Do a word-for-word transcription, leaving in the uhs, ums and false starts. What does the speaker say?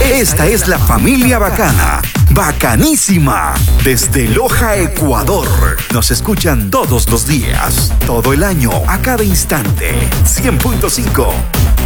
Esta es la familia bacana, bacanísima, desde Loja, Ecuador. Nos escuchan todos los días, todo el año, a cada instante. cien punto cinco.